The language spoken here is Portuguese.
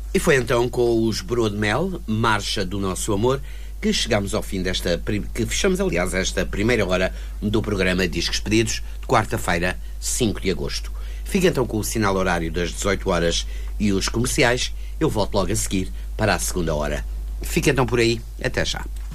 E foi então com os Broa de Mel, Marcha do Nosso Amor, que chegamos ao fim que fechamos, aliás, esta primeira hora do programa Discos Pedidos, de quarta-feira, 5 de agosto. Fica então com o sinal horário das 18 horas e os comerciais. Eu volto logo a seguir para a segunda hora. Fica então por aí. Até já.